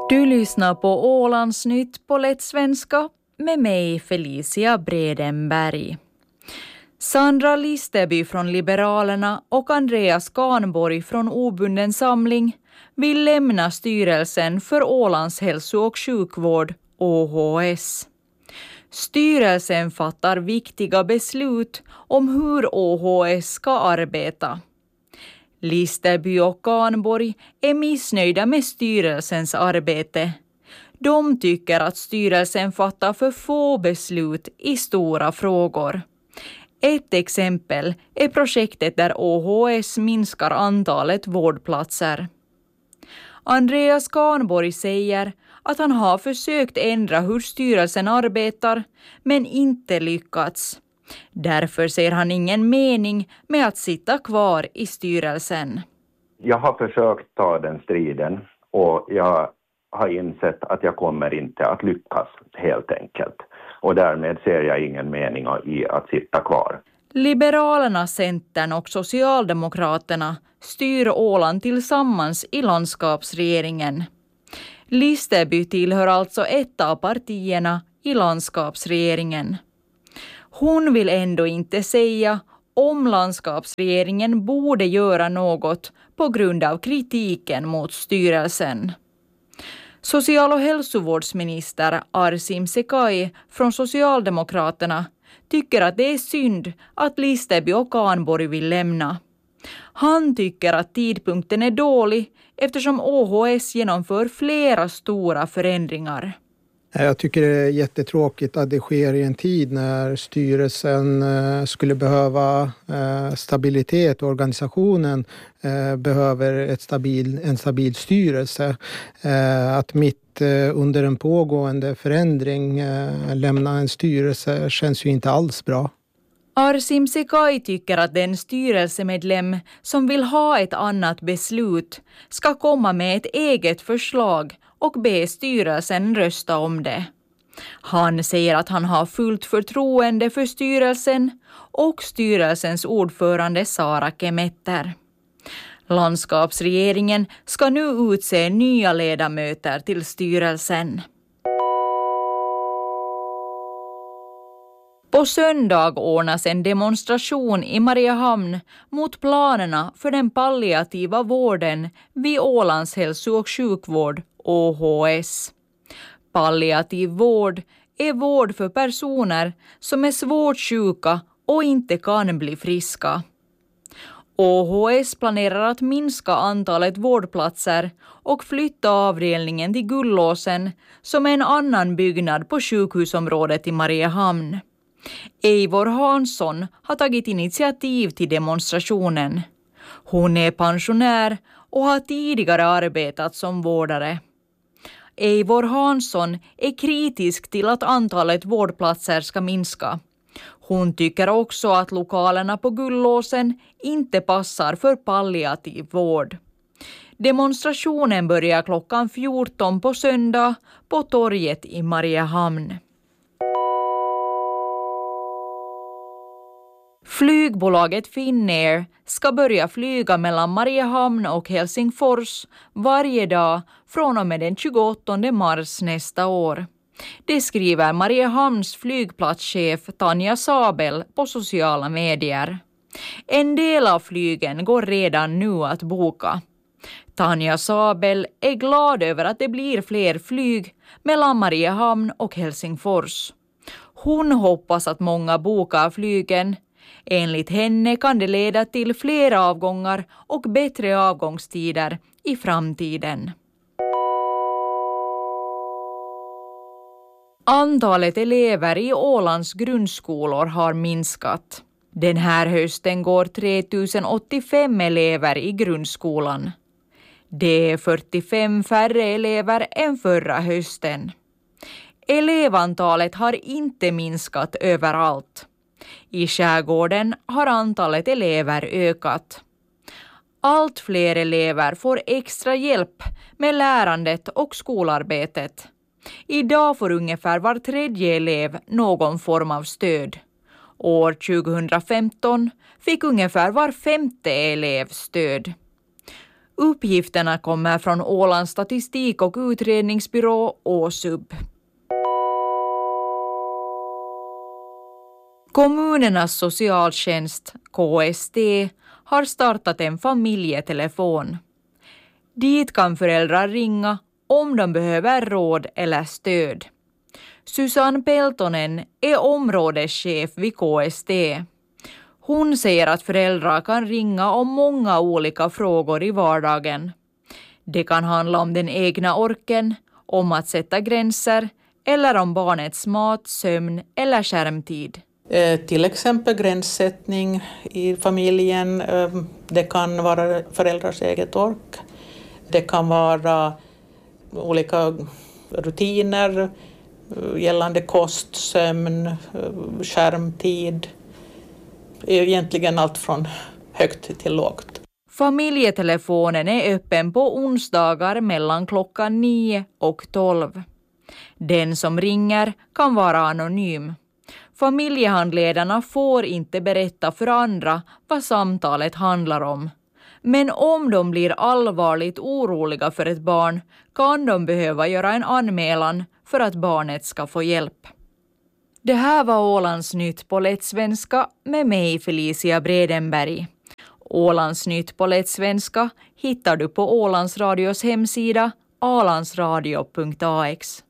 Du lyssnar på Ålandsnytt på lätt svenska med mig Felicia Bredenberg. Sandra Listeby från Liberalerna och Andreas Kahnborg från Obunden samling vill lämna styrelsen för Ålands hälso- och sjukvård, ÅHS. Styrelsen fattar viktiga beslut om hur ÅHS ska arbeta. Listeby och Kahnborg är missnöjda med styrelsens arbete. De tycker att styrelsen fattar för få beslut i stora frågor. Ett exempel är projektet där ÅHS minskar antalet vårdplatser. Andreas Kahnborg säger att han har försökt ändra hur styrelsen arbetar men inte lyckats. Därför ser han ingen mening med att sitta kvar i styrelsen. Jag har försökt ta den striden och jag har insett att jag kommer inte att lyckas helt enkelt. Och därmed ser jag ingen mening i att sitta kvar. Liberalerna, Centern och Socialdemokraterna styr Åland tillsammans i landskapsregeringen. Listeby tillhör alltså ett av partierna i landskapsregeringen. Hon vill ändå inte säga om landskapsregeringen borde göra något på grund av kritiken mot styrelsen. Social- och hälsovårdsminister Arsim Sekai från Socialdemokraterna tycker att det är synd att Listeby och Kahnborg vill lämna. Han tycker att tidpunkten är dålig eftersom ÅHS genomför flera stora förändringar. Jag tycker det är jättetråkigt att det sker i en tid när styrelsen skulle behöva stabilitet och organisationen behöver en stabil styrelse. Att mitt under en pågående förändring lämna en styrelse känns ju inte alls bra. Arsim Sekai tycker att den styrelsemedlem som vill ha ett annat beslut ska komma med ett eget förslag och be styrelsen rösta om det. Han säger att han har fullt förtroende för styrelsen och styrelsens ordförande Sara Kemetter. Landskapsregeringen ska nu utse nya ledamöter till styrelsen. På söndag ordnas en demonstration i Mariehamn mot planerna för den palliativa vården vid Ålands hälso- och sjukvård, ÅHS. Palliativ vård är vård för personer som är svårt sjuka och inte kan bli friska. ÅHS planerar att minska antalet vårdplatser och flytta avdelningen till Gullåsen som är en annan byggnad på sjukhusområdet i Mariehamn. Eivor Hansson har tagit initiativ till demonstrationen. Hon är pensionär och har tidigare arbetat som vårdare. Eivor Hansson är kritisk till att antalet vårdplatser ska minska. Hon tycker också att lokalerna på Gullåsen inte passar för palliativ vård. Demonstrationen börjar klockan 14 på söndag på torget i Mariehamn. Flygbolaget Finnair ska börja flyga mellan Mariehamn och Helsingfors varje dag från och med den 28 mars nästa år. Det skriver Mariehamns flygplatschef Tanja Sabel på sociala medier. En del av flygen går redan nu att boka. Tanja Sabel är glad över att det blir fler flyg mellan Mariehamn och Helsingfors. Hon hoppas att många bokar flygen. Enligt henne kan det leda till fler avgångar och bättre avgångstider i framtiden. Antalet elever i Ålands grundskolor har minskat. Den här hösten går 3085 elever i grundskolan. Det är 45 färre elever än förra hösten. Elevantalet har inte minskat överallt. I skärgården har antalet elever ökat. Allt fler elever får extra hjälp med lärandet och skolarbetet. Idag får ungefär var tredje elev någon form av stöd. År 2015 fick ungefär var femte elev stöd. Uppgifterna kommer från Ålands statistik- och utredningsbyrå ÅSUB. Kommunernas socialtjänst, KST, har startat en familjetelefon. Dit kan föräldrar ringa om de behöver råd eller stöd. Susanne Peltonen är områdeschef vid KST. Hon säger att föräldrar kan ringa om många olika frågor i vardagen. Det kan handla om den egna orken, om att sätta gränser eller om barnets mat, sömn eller skärmtid. Till exempel gränssättning i familjen, det kan vara föräldrars eget ork. Det kan vara olika rutiner gällande kost, sömn, skärmtid. Egentligen allt från högt till lågt. Familjetelefonen är öppen på onsdagar mellan klockan 9 och 12. Den som ringer kan vara anonym. Familjehandledarna får inte berätta för andra vad samtalet handlar om. Men om de blir allvarligt oroliga för ett barn kan de behöva göra en anmälan för att barnet ska få hjälp. Det här var Ålandsnytt på lättsvenska med mig Felicia Bredenberg. Ålandsnytt på lättsvenska hittar du på Ålandsradios hemsida alansradio.ax.